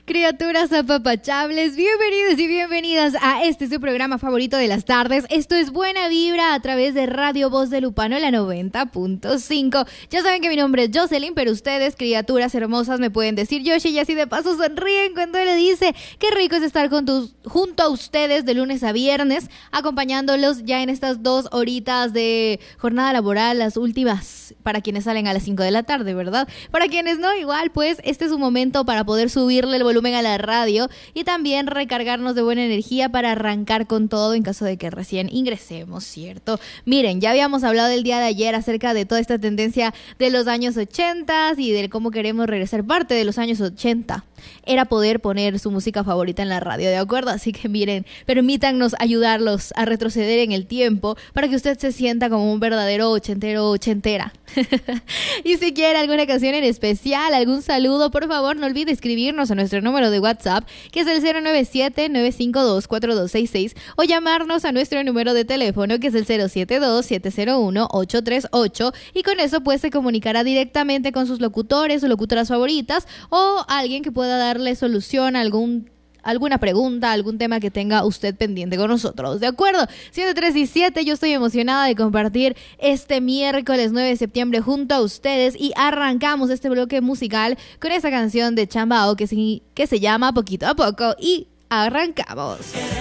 Criaturas apapachables, bienvenidos y bienvenidas a su programa favorito de las tardes. Esto es Buena Vibra a través de Radio Voz de Lupano, la 90.5. Ya saben que mi nombre es Jocelyn, pero ustedes, criaturas hermosas, me pueden decir Yoshi y así de paso sonríen cuando le dice qué rico es estar junto a ustedes de lunes a viernes, acompañándolos ya en estas 2 horitas de jornada laboral, las últimas para quienes salen a las 5 de la tarde, ¿verdad? Para quienes no, igual, pues este es un momento para poder subirle el volumen a la radio y también recargarnos de buena energía para arrancar con todo en caso de que recién ingresemos, ¿cierto? Miren, ya habíamos hablado el día de ayer acerca de toda esta tendencia de los años 80 y de cómo queremos regresar parte de los años 80. Era poder poner su música favorita en la radio, ¿de acuerdo? Así que miren, permítannos ayudarlos a retroceder en el tiempo para que usted se sienta como un verdadero ochentero ochentera. Y si quiere alguna canción en especial, algún saludo, por favor no olvide escribirnos a nuestro número de WhatsApp, que es el 097-952-4266, o llamarnos a nuestro número de teléfono, que es el 072-701-838, y con eso pues se comunicará directamente con sus locutores o locutoras favoritas, o alguien que pueda darle solución a alguna pregunta, algún tema que tenga usted pendiente con nosotros, ¿de acuerdo? 103 y 7, yo estoy emocionada de compartir este miércoles 9 de septiembre junto a ustedes y arrancamos este bloque musical con esa canción de Chambao que se llama Poquito a Poco y arrancamos.